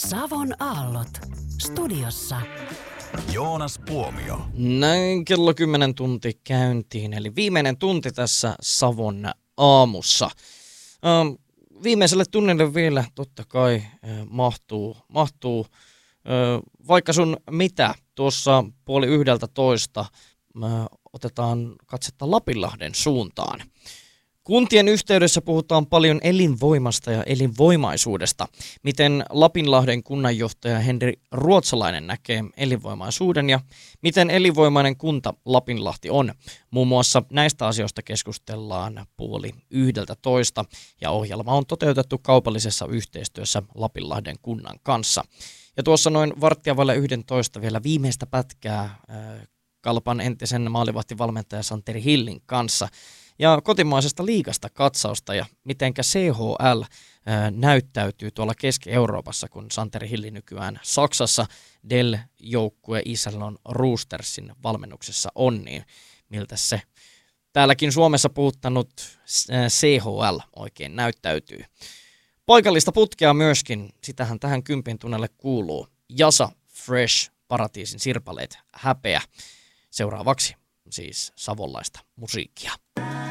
Savon aallot. Studiossa Joonas Puomio. Näin kello 10 tunti käyntiin, eli viimeinen tunti tässä Savon aamussa. Viimeiselle tunnille vielä totta kai mahtuu vaikka sun mitä. Tuossa 11:30 otetaan katsetta Lapinlahden suuntaan. Kuntien yhteydessä puhutaan paljon elinvoimasta ja elinvoimaisuudesta. Miten Lapinlahden kunnanjohtaja Henri Ruotsalainen näkee elinvoimaisuuden ja miten elinvoimainen kunta Lapinlahti on. Muun muassa näistä asioista keskustellaan 10:30 ja ohjelma on toteutettu kaupallisessa yhteistyössä Lapinlahden kunnan kanssa. Ja tuossa noin 10:15 vielä viimeistä pätkää Kalpan entisen maalivahtivalmentaja Santeri Hillin kanssa. Ja kotimaisesta liigasta katsausta ja mitenkä CHL näyttäytyy tuolla Keski-Euroopassa, kun Santeri Hilli nykyään Saksassa Dell-joukkue Iserlohn Roostersin valmennuksessa on, niin miltä se täälläkin Suomessa puhuttanut CHL oikein näyttäytyy. Paikallista putkea myöskin, sitähän tähän 10 tunnelle kuuluu. Jasa Fresh, Paratiisin sirpaleet, häpeä. Seuraavaksi siis savonlaista musiikkia.